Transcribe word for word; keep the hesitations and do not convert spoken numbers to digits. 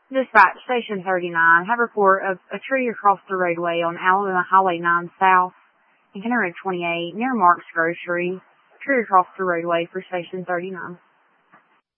Dispatch, Station thirty-nine. Have report of a tree across the roadway on Alabama Highway nine South, Interim twenty-eight, near Mark's Grocery. Tree across the roadway for Station thirty-nine.